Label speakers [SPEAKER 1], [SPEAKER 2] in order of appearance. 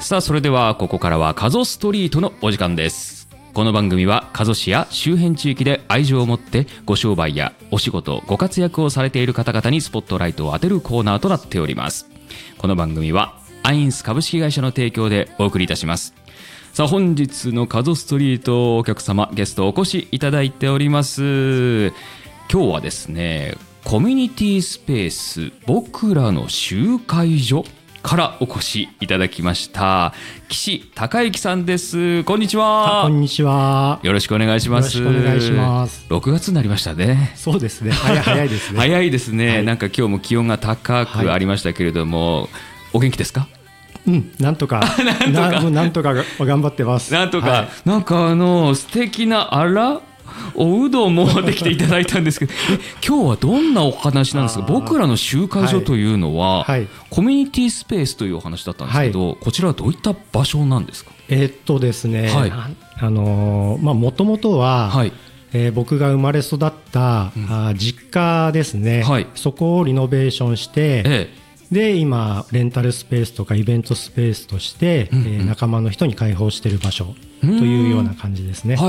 [SPEAKER 1] さあそれではここからは加須ストリートのお時間です。この番組は加須市や周辺地域で愛情を持ってご商売やお仕事ご活躍をされている方々にスポットライトを当てるコーナーとなっております。この番組はアインス株式会社の提供でお送りいたします。さあ本日の加須ストリート、お客様ゲストお越しいただいております。今日はですね、コミュニティスペース僕らの集会所からお越しいただきました岸孝之さんです。こんにちは。
[SPEAKER 2] こんにちは。
[SPEAKER 1] よろしくお願いします。
[SPEAKER 2] よろしくお願いします。
[SPEAKER 1] 6月になりましたね。
[SPEAKER 2] そうですね。早いですね。
[SPEAKER 1] 早いですね、
[SPEAKER 2] はい、
[SPEAKER 1] なんか今日も気温が高くありましたけれども、はい、お元気ですか？
[SPEAKER 2] なんとかなんとか頑張ってます。
[SPEAKER 1] なんとか、
[SPEAKER 2] はい、
[SPEAKER 1] なんか素敵なおうどんもできていただいたんですけど今日はどんなお話なんですか？僕らの集会所というのは、はい、コミュニティスペースというお話だったんですけど、はい、こちらはどういった場所なんですか？
[SPEAKER 2] ですね、はい、もともとは、はい、僕が生まれ育った、実家ですね、はい、そこをリノベーションして、で今レンタルスペースとかイベントスペースとして、仲間の人に開放している場所というような感じですね。